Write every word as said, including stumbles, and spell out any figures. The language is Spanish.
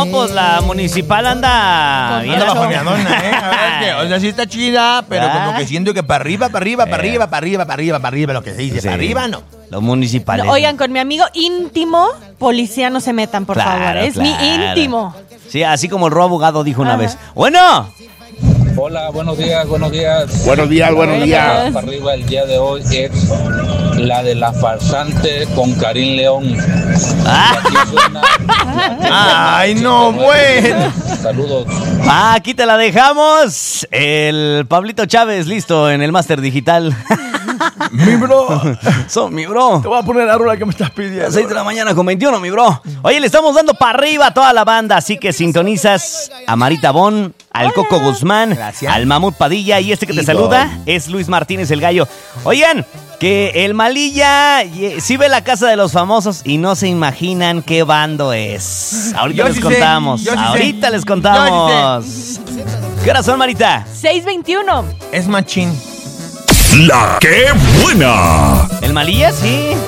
No, pues la municipal anda bien Anda bajoneadona, ¿eh? A ver, que, o sea, sí está chida, pero ¿Ah? como que siento que para arriba, para arriba, para Eh. arriba, para arriba, para arriba, para arriba, lo que se dice, Sí. para arriba no. Los municipales. No, oigan, con mi amigo íntimo, policía no se metan, por Claro, favor. Es mi claro. íntimo. Sí, así como el Ro abogado dijo una Ajá. vez. Bueno. Hola, buenos días, buenos días. Buenos días, buenos Buenos días. días. Para arriba el día de hoy es la de la farsante con Karim León. Ah. Y aquí suena Ay, no, bueno. Saludos. Ah, aquí te la dejamos. El Pablito Chávez, listo en el máster digital. Mi bro, Son mi bro. te voy a poner la rola que me estás A pidiendo. las seis de la mañana con veintiuno, mi bro. Oye, le estamos dando para arriba a toda la banda, así que sintonizas a Marita Bon, al Coco Guzmán, Gracias. al Mamut Padilla y este que te Igor. saluda es Luis Martínez el Gallo. Oigan, que el Malilla ye- sí ve la casa de los famosos y no se imaginan qué bando es. Ahorita Yo les sí sé, contamos. yo sí sé. Ahorita les contamos. ¿Qué horas son, Marita? seis veintiuno. Es machín. La que buena. El Malilla, sí.